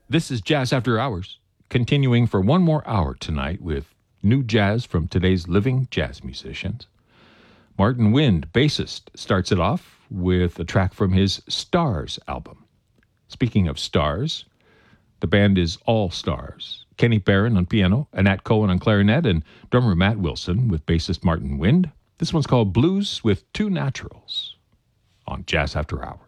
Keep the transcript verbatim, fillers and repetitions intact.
This is Jazz After Hours, continuing for one more hour tonight with new jazz from today's living jazz musicians. Martin Wind, bassist, starts it off with a track from his Stars album. Speaking of stars, the band is all stars. Kenny Barron on piano, Annette Cohen on clarinet, and drummer Matt Wilson with bassist Martin Wind. This one's called Blues with Two Naturals on Jazz After Hours.